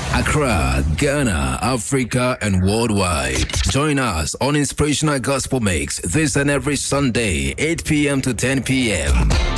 Accra, Ghana, Africa, and worldwide. Join us on Inspirational Gospel Mix this and every Sunday, 8 p.m. to 10 p.m.